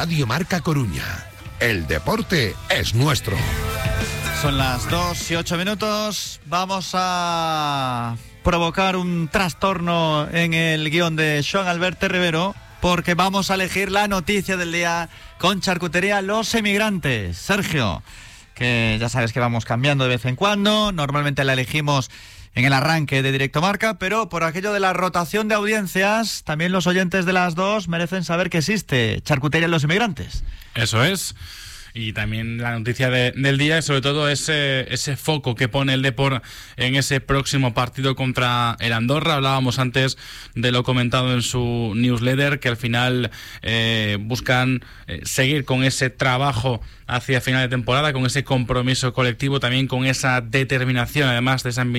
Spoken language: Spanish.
Radio Marca Coruña. El deporte es nuestro. Son las 2:08. Vamos a provocar un trastorno en el guión de Joan Alberto Rivero, porque vamos a elegir la noticia del día con Charcutería Los Emigrantes. Sergio, que ya sabes que vamos cambiando de vez en cuando, normalmente la elegimos en el arranque de Directo Marca, pero por aquello de la rotación de audiencias, también los oyentes de las dos merecen saber que existe Charcutería Los Emigrantes. Eso es. Y también la noticia del día y sobre todo ese foco que pone el Depor en ese próximo partido contra el Andorra. Hablábamos antes de lo comentado en su newsletter, que al final buscan seguir con ese trabajo hacia final de temporada, con ese compromiso colectivo, también con esa determinación, además de esa